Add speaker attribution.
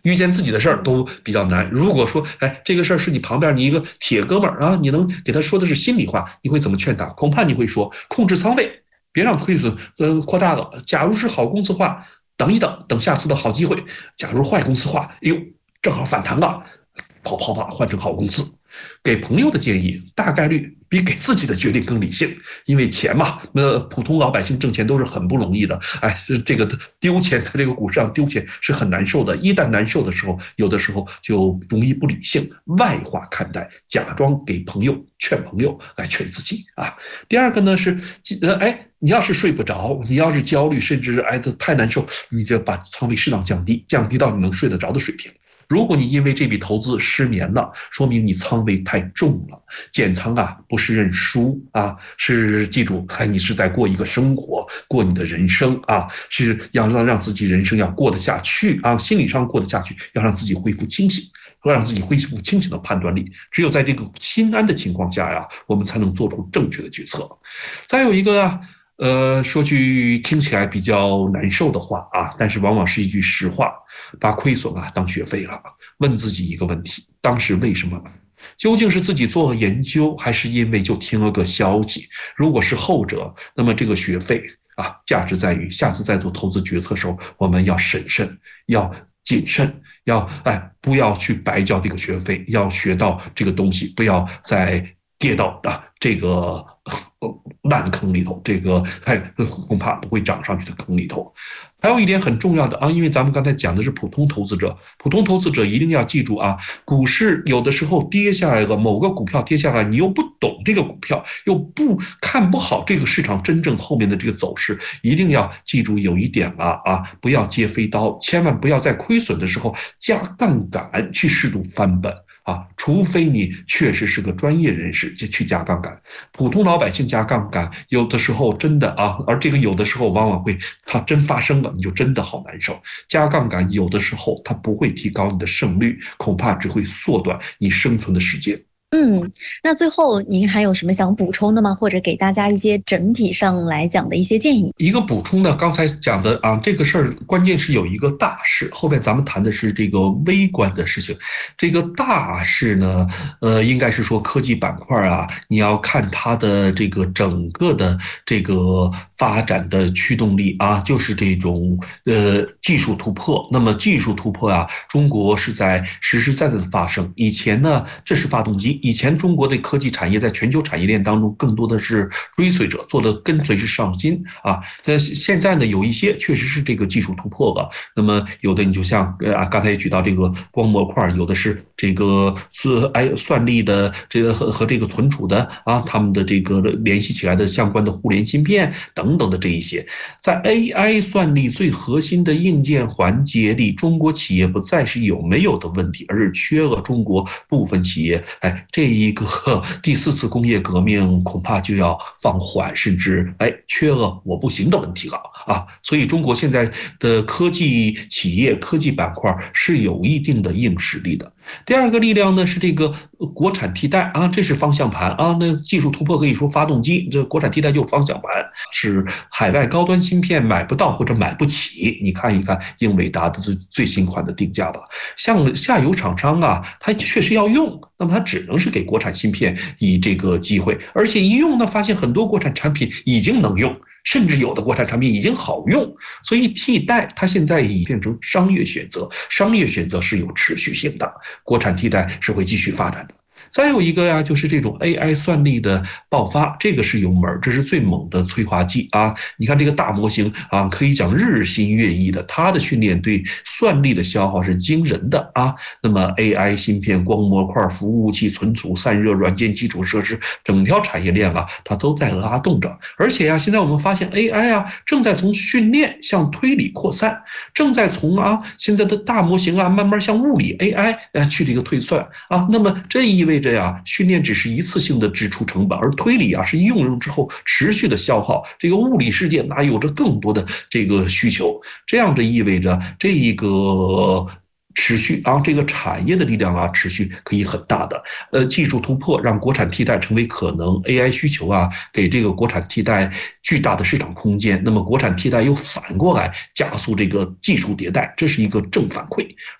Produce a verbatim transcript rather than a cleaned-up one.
Speaker 1: 遇见自己的事儿都比较难。如果说，哎，这个事儿是你旁边你一个铁哥们儿啊，你能给他说的是心里话，你会怎么劝他？恐怕你会说，控制仓位，别让亏损呃扩大了。假如是好公司化，等一等，等下次的好机会。假如坏公司化，哎呦，正好反弹了，跑跑吧，换成好公司。给朋友的建议大概率比给自己的决定更理性，因为钱嘛，那普通老百姓挣钱都是很不容易的。哎，这个丢钱在这个股市上丢钱是很难受的，一旦难受的时候，有的时候就容易不理性，外化看待，假装给朋友劝朋友来劝自己啊。第二个呢是，呃，哎，你要是睡不着，你要是焦虑，甚至哎的太难受，你就把仓位适当降低，降低到你能睡得着的水平。如果你因为这笔投资失眠了，说明你仓位太重了。减仓啊，不是认输啊，是记住，还你是在过一个生活，过你的人生啊，是要让让自己人生要过得下去啊，心理上过得下去，要让自己恢复清醒，要让自己恢复清醒的判断力。只有在这个心安的情况下呀，我们才能做出正确的决策。再有一个啊。呃，说句听起来比较难受的话啊，但是往往是一句实话，把亏损啊当学费了。问自己一个问题：当时为什么买？究竟是自己做了研究，还是因为就听了个消息？如果是后者，那么这个学费啊，价值在于下次再做投资决策的时候，我们要审慎，要谨慎，要哎不要去白交这个学费，要学到这个东西，不要再跌到啊这个烂坑里头，这个还恐怕不会涨上去的坑里头。还有一点很重要的啊，因为咱们刚才讲的是普通投资者，普通投资者一定要记住啊，股市有的时候跌下来了，某个股票跌下来，你又不懂这个股票，又不看不好这个市场真正后面的这个走势，一定要记住有一点啊啊，不要接飞刀，千万不要在亏损的时候加杠杆去试图翻本。啊，除非你确实是个专业人士，就去加杠杆。普通老百姓加杠杆，有的时候真的啊，而这个有的时候往往会，它真发生了，你就真的好难受。加杠杆有的时候它不会提高你的胜率，恐怕只会缩短你生存的时间。
Speaker 2: 嗯，那最后您还有什么想补充的吗？或者给大家一些整体上来讲的一些建议？
Speaker 1: 一个补充呢，刚才讲的啊，这个事儿关键是有一个大事，后边咱们谈的是这个微观的事情。这个大事呢，呃，应该是说科技板块啊，你要看它的这个整个的这个发展的驱动力啊，就是这种呃技术突破。那么技术突破啊，中国是在实实在在的发生。以前呢，这是发动机。以前中国的科技产业在全球产业链当中更多的是追随者，做的跟随是上心啊。但现在呢，有一些确实是这个技术突破了。那么有的你就像啊，刚才也举到这个光模块，有的是这个是哎算力的这个和和这个存储的啊，他们的这个联系起来的相关的互联芯片等等的这一些，在 A I 算力最核心的硬件环节里，中国企业不再是有没有的问题，而是缺了中国部分企业哎。这一个第四次工业革命恐怕就要放缓，甚至哎缺了我不行的问题了啊！所以中国现在的科技企业、科技板块是有一定的硬实力的。第二个力量呢是这个国产替代啊，这是方向盘啊。那技术突破可以说发动机，这国产替代就是方向盘，是海外高端芯片买不到或者买不起。你看一看英伟达的最最新款的定价吧，像下游厂商啊，它确实要用，那么它只能是给国产芯片以这个机会，而且一用呢，发现很多国产产品已经能用。甚至有的国产产品已经好用，所以替代它现在已变成商业选择，商业选择是有持续性的，国产替代是会继续发展的。再有一个呀，就是这种 A I 算力的爆发，这个是有门，这是最猛的催化剂啊！你看这个大模型啊，可以讲日新月异的，它的训练对算力的消耗是惊人的啊。那么 A I 芯片、光模块、服务器、存储、散热、软件基础设施，整条产业链啊，它都在拉动着。而且呀，现在我们发现 A I 啊，正在从训练向推理扩散，正在从啊现在的大模型啊，慢慢向物理 A I 呃去这个推算啊。那么这意味着这样，训练只是一次性的支出成本，而推理啊是应用之后持续的消耗。这个物理世界哪有着更多的这个需求？这样的意味着这一个持续啊，这个产业的力量啊，持续可以很大的。呃，技术突破让国产替代成为可能 ，A I 需求啊，给这个国产替代巨大的市场空间。那么国产替代又反过来加速这个技术迭代，这是一个正反馈。